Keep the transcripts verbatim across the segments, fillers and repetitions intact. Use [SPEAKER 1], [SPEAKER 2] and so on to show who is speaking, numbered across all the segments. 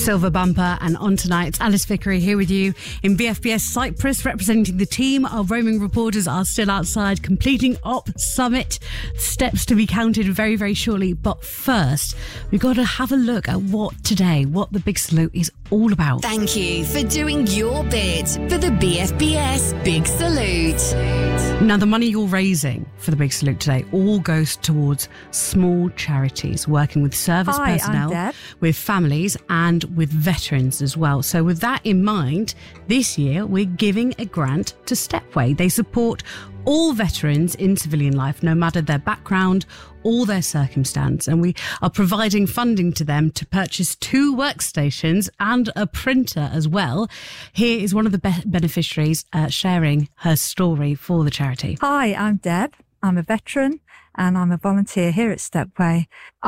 [SPEAKER 1] Silver Bumper, and on tonight, it's Alice Vickery here with you in B F B S Cyprus, representing the team. Our roaming reporters are still outside completing Op Summit. Steps to be counted very, very shortly. But first, we've got to have a look at what today, what the Big Salute is all about.
[SPEAKER 2] Thank you for doing your bit for the B F B S Big Salute.
[SPEAKER 1] Now, the money you're raising for the Big Salute today all goes towards small charities working with service
[SPEAKER 3] Hi,
[SPEAKER 1] personnel,
[SPEAKER 3] I'm Deb.
[SPEAKER 1] with families and with veterans as well. So with that in mind, this year we're giving a grant to Stepway. They support all veterans in civilian life, no matter their background or their circumstance. And we are providing funding to them to purchase two workstations and a printer as well. Here is one of the be- beneficiaries uh, sharing her story for the charity.
[SPEAKER 3] Hi, I'm Deb. I'm a veteran and I'm a volunteer here at Stepway.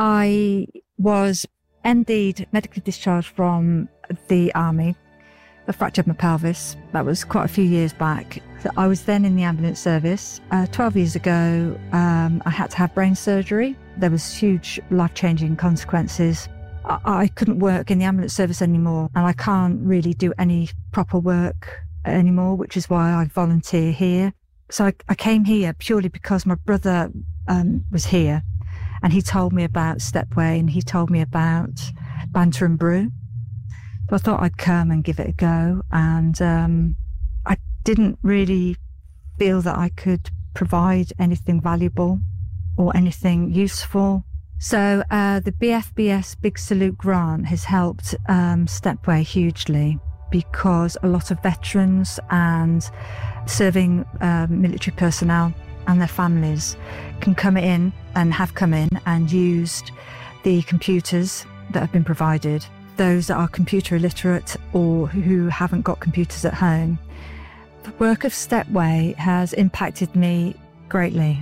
[SPEAKER 3] I was indeed medically discharged from the army. I fractured my pelvis. That was quite a few years back. So I was then in the ambulance service. Uh, twelve years ago, um, I had to have brain surgery. There was huge life-changing consequences. I, I couldn't work in the ambulance service anymore, and I can't really do any proper work anymore, which is why I volunteer here. So I, I came here purely because my brother um, was here, and he told me about Stepway, and he told me about Banter and Brew. So I thought I'd come and give it a go, and um, I didn't really feel that I could provide anything valuable or anything useful. So uh, the B F B S Big Salute grant has helped um, Stepway hugely, because a lot of veterans and serving um, military personnel and their families can come in and have come in and used the computers that have been provided. Those that are computer illiterate or who haven't got computers at home. The work of Stepway has impacted me greatly,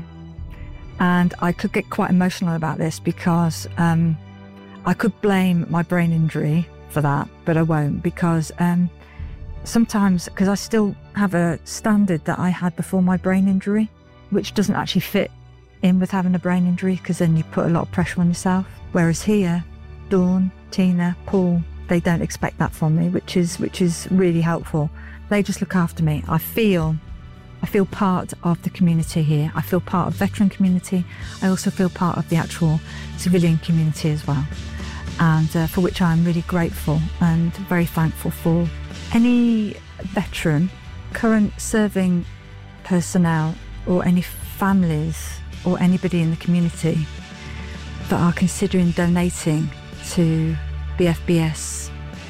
[SPEAKER 3] and I could get quite emotional about this because um, I could blame my brain injury for that, but I won't, because um, sometimes, because I still have a standard that I had before my brain injury, which doesn't actually fit in with having a brain injury, because then you put a lot of pressure on yourself. Whereas here, Dawn, Tina, Paul, they don't expect that from me, which is which is really helpful. They just look after me. I feel I feel part of the community here. I feel part of the veteran community. I also feel part of the actual civilian community as well, and uh, for which I'm really grateful and very thankful for. Any veteran, current serving personnel, or any families or anybody in the community that are considering donating to B F B S,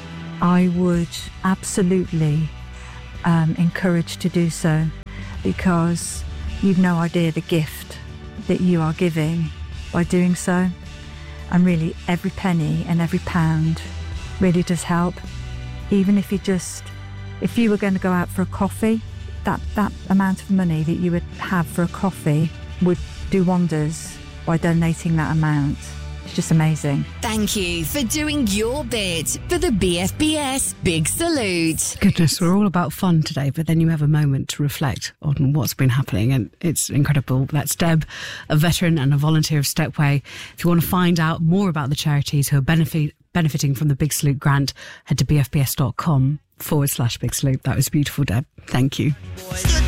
[SPEAKER 3] I would absolutely um, encourage to do so, because you've no idea the gift that you are giving by doing so. And really, every penny and every pound really does help. Even if you just, if you were going to go out for a coffee, that, that amount of money that you would have for a coffee would do wonders by donating that amount. It's just amazing.
[SPEAKER 2] Thank you for doing your bit for the B F B S Big Salute.
[SPEAKER 1] Goodness, we're all about fun today, but then you have a moment to reflect on what's been happening, and it's incredible. That's Deb, a veteran and a volunteer of Stepway. If you want to find out more about the charities who are benefit, benefiting from the Big Salute grant, head to bfbs.com forward slash Big Salute. That was beautiful, Deb. Thank you.